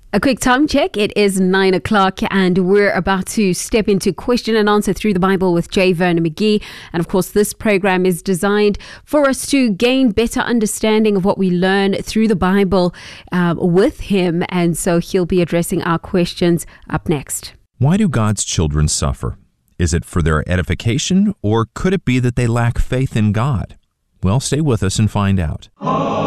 A quick time check. It is 9 o'clock and we're about to step into question and answer through the Bible with J. Vernon McGee. And of course, this program is designed for us to gain better understanding of what we learn through the Bible with him. And so he'll be addressing our questions up next. Why do God's children suffer? Is it for their edification, or could it be that they lack faith in God? Well, stay with us and find out.